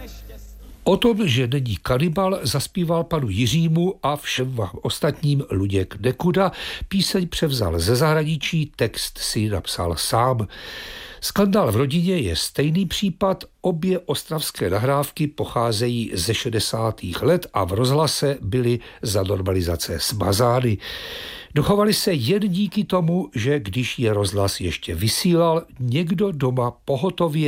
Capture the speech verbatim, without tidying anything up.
O tom, že není kanibal, zaspíval panu Jiřímu a všem vám ostatním Luděk Nekuda. Píseň převzal ze zahraničí, text si napsal sám. Skandál v rodině je stejný případ, obě ostravské nahrávky pocházejí ze šedesátých let a v rozhlase byly za normalizace smazány. Dochovaly se jen díky tomu, že když je rozhlas ještě vysílal, někdo doma pohotově